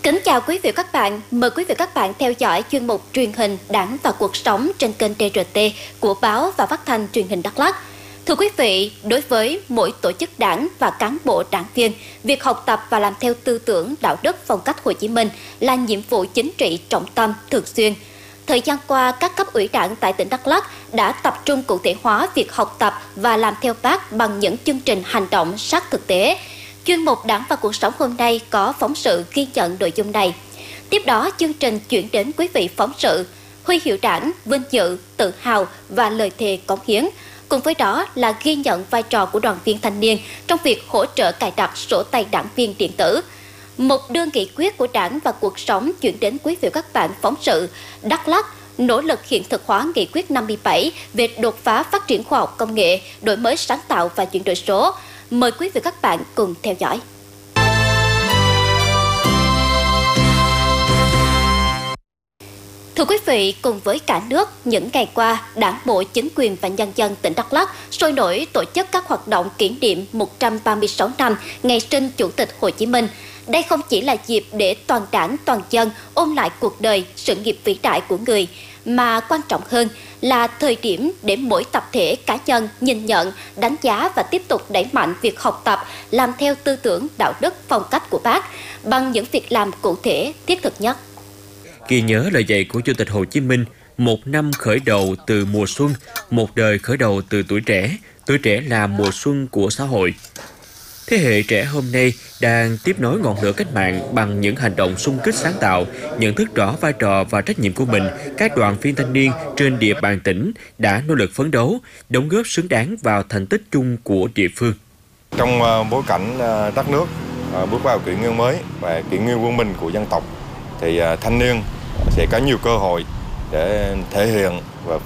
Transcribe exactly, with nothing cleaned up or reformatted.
Kính chào quý vị và các bạn, mời quý vị và các bạn theo dõi chuyên mục truyền hình Đảng và cuộc sống trên kênh đê rờ tê của báo và phát thanh truyền hình Đắk Lắk. Thưa quý vị, đối với mỗi tổ chức đảng và cán bộ đảng viên, việc học tập và làm theo tư tưởng đạo đức phong cách Hồ Chí Minh là nhiệm vụ chính trị trọng tâm thường xuyên. Thời gian qua, các cấp ủy đảng tại tỉnh Đắk Lắk đã tập trung cụ thể hóa việc học tập và làm theo Bác bằng những chương trình hành động sát thực tế. Chuyên mục Đảng và cuộc sống hôm nay có phóng sự ghi nhận nội dung này. Tiếp đó, chương trình chuyển đến quý vị phóng sự huy hiệu Đảng, vinh dự, tự hào và lời thề cống hiến. Cùng với đó là ghi nhận vai trò của đoàn viên thanh niên trong việc hỗ trợ cài đặt sổ tay đảng viên điện tử. Một đưa nghị quyết của Đảng và cuộc sống chuyển đến quý vị và các bạn phóng sự Đắk Lắk nỗ lực hiện thực hóa nghị quyết năm mươi bảy về đột phá phát triển khoa học công nghệ, đổi mới sáng tạo và chuyển đổi số. Mời quý vị và các bạn cùng theo dõi. Thưa quý vị, cùng với cả nước, những ngày qua, Đảng bộ, chính quyền và nhân dân tỉnh Đắk Lắk sôi nổi tổ chức các hoạt động kỷ niệm một trăm ba mươi sáu năm ngày sinh Chủ tịch Hồ Chí Minh. Đây không chỉ là dịp để toàn đảng, toàn dân ôn lại cuộc đời, sự nghiệp vĩ đại của người, mà quan trọng hơn là thời điểm để mỗi tập thể cá nhân nhìn nhận, đánh giá và tiếp tục đẩy mạnh việc học tập, làm theo tư tưởng đạo đức phong cách của Bác bằng những việc làm cụ thể, thiết thực nhất. Ghi nhớ lời dạy của Chủ tịch Hồ Chí Minh, một năm khởi đầu từ mùa xuân, một đời khởi đầu từ tuổi trẻ, tuổi trẻ là mùa xuân của xã hội. Thế hệ trẻ hôm nay đang tiếp nối ngọn lửa cách mạng bằng những hành động xung kích sáng tạo, nhận thức rõ vai trò và trách nhiệm của mình. Các đoàn viên thanh niên trên địa bàn tỉnh đã nỗ lực phấn đấu, đóng góp xứng đáng vào thành tích chung của địa phương. Trong bối cảnh đất nước bước vào kỷ nguyên mới và kỷ nguyên quân minh của dân tộc, thì thanh niên sẽ có nhiều cơ hội để thể hiện và